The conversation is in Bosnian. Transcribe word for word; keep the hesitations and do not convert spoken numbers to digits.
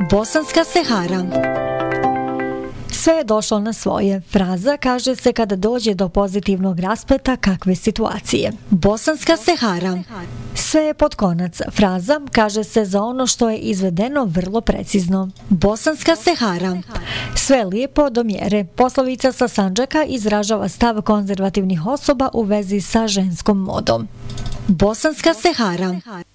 Bosanska Sehara. Sve je došlo na svoje. Fraza kaže se kada dođe do pozitivnog raspleta kakve situacije. Bosanska Sehara. Sve je pod konac. Fraza kaže se za ono što je izvedeno vrlo precizno. Bosanska Sehara. Sve je lijepo do mjere. Poslovica sa Sandžaka izražava stav konzervativnih osoba u vezi sa ženskom modom. Bosanska Sehara.